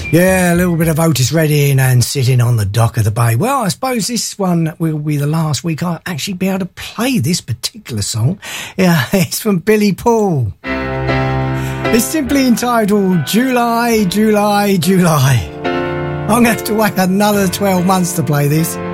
Yeah, a little bit of Otis Redding and Sitting on the Dock of the Bay. Well, I suppose this one will be the last week I'll actually be able to play this particular song. Yeah, it's from Billy Paul. It's simply entitled July, July, July. I'm going to have to wait another 12 months to play this.